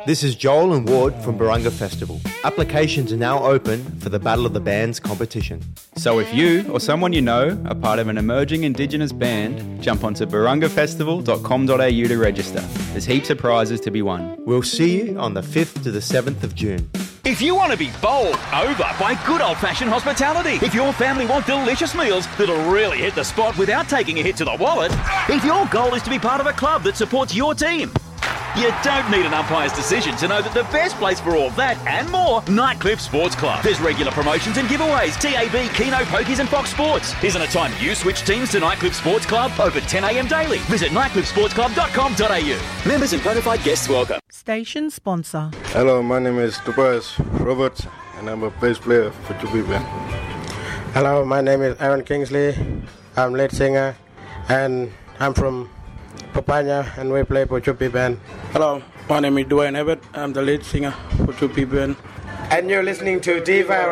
This is Joel and Ward from Barunga Festival. Applications are now open for the Battle of the Bands competition. So if you or someone you know are part of an emerging Indigenous band, jump onto barungafestival.com.au to register. There's heaps of prizes to be won. We'll see you on the 5th to the 7th of June. If you want to be bowled over by good old-fashioned hospitality, if your family want delicious meals that'll really hit the spot without taking a hit to the wallet, if your goal is to be part of a club that supports your team, you don't need an umpire's decision to know that the best place for all that and more, Nightcliff Sports Club. There's regular promotions and giveaways, TAB, Keno, Pokies and Fox Sports. Isn't it time you switch teams to Nightcliff Sports Club? Open 10 a.m. daily. Visit nightcliffsportsclub.com.au. Members and bona fide guests welcome. Station sponsor. Hello, my name is Tobias Roberts and I'm a bass player for Chupi Band. Hello, my name is Aaron Kingsley. I'm lead singer and I'm from Papaya and we play for Chupi Band. Hello, my name is Dwayne Abbott. I'm the lead singer for Chupi Band. And you're listening to Diva